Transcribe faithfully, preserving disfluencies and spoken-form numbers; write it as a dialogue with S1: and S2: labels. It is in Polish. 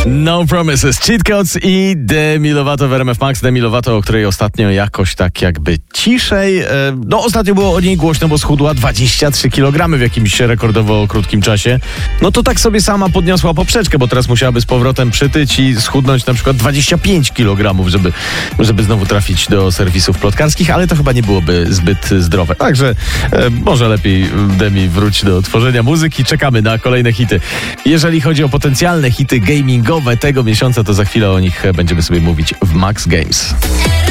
S1: No Promises, Cheat Codes i Demi Lovato w R M F Max. Demi Lovato, o której ostatnio jakoś tak jakby ciszej. No ostatnio było o niej głośno, bo schudła dwadzieścia trzy kilogramy w jakimś rekordowo krótkim czasie. No to tak sobie sama podniosła poprzeczkę, bo teraz musiałaby z powrotem przytyć i schudnąć na przykład dwadzieścia pięć kilogramów, żeby, żeby znowu trafić do serwisów plotkarskich, ale to chyba nie byłoby zbyt zdrowe. Także e, może lepiej Demi wróć do tworzenia muzyki. Czekamy na kolejne hity. Jeżeli chodzi o potencjalne hity gamingowe tego miesiąca, to za chwilę o nich będziemy sobie mówić w Max Games.